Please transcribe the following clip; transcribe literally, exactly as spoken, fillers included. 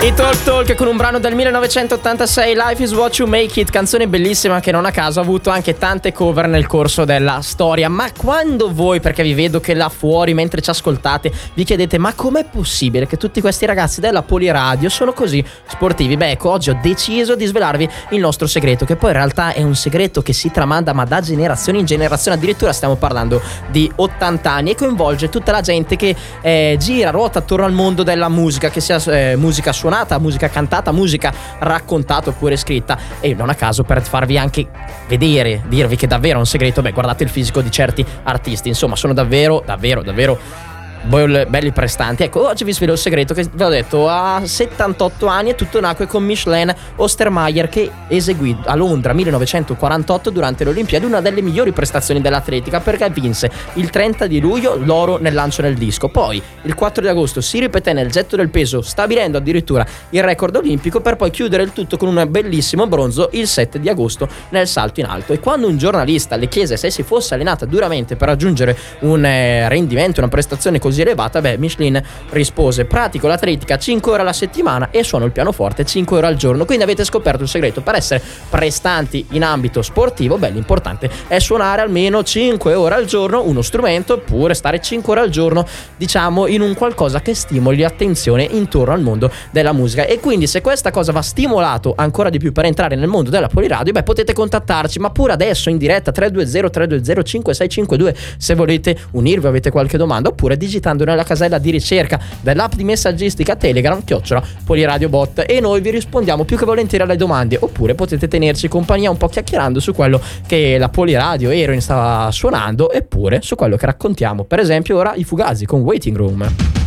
I Talk Talk con un brano del millenovecentottantasei, Life is What You Make It, canzone bellissima che non a caso ha avuto anche tante cover nel corso della storia. Ma quando voi, perché vi vedo che là fuori mentre ci ascoltate, vi chiedete ma com'è possibile che tutti questi ragazzi della Poliradio sono così sportivi? Beh, ecco, oggi ho deciso di svelarvi il nostro segreto, che poi in realtà è un segreto che si tramanda ma da generazione in generazione, addirittura stiamo parlando di ottanta anni, e coinvolge tutta la gente che eh, gira, ruota attorno al mondo della musica, che sia eh, musica suonata, musica cantata, musica raccontata oppure scritta. E non a caso, per farvi anche vedere, dirvi che davvero è un segreto, beh, guardate il fisico di certi artisti, insomma sono davvero davvero davvero belli prestanti. Ecco, oggi vi svelo il segreto che vi ho detto. A settantotto anni e tutto nacque con Micheline Ostermayer, che eseguì a Londra millenovecentoquarantotto durante le Olimpiadi una delle migliori prestazioni dell'atletica, perché vinse il trenta di luglio l'oro nel lancio nel disco. Poi il quattro di agosto si ripeté nel getto del peso, stabilendo addirittura il record olimpico, per poi chiudere il tutto con un bellissimo bronzo il sette di agosto nel salto in alto. E quando un giornalista le chiese se si fosse allenata duramente per raggiungere un eh, rendimento, una prestazione così elevata, beh, Micheline rispose: pratico l'atletica cinque ore alla settimana e suono il pianoforte cinque ore al giorno. Quindi avete scoperto il segreto per essere prestanti in ambito sportivo. Beh, l'importante è suonare almeno cinque ore al giorno uno strumento, oppure stare cinque ore al giorno, diciamo, in un qualcosa che stimoli l'attenzione intorno al mondo della musica. E quindi se questa cosa va stimolato ancora di più per entrare nel mondo della Poliradio, beh, potete contattarci, ma pure adesso in diretta tre due zero tre due zero cinque sei cinque due se volete unirvi, avete qualche domanda, oppure digitando nella casella di ricerca dell'app di messaggistica Telegram chiocciola Poliradio Bot, e noi vi rispondiamo più che volentieri alle domande. Oppure potete tenerci compagnia un po' chiacchierando su quello che la Poliradio Eroin stava suonando, eppure su quello che raccontiamo, per esempio ora i Fugazi con Waiting Room.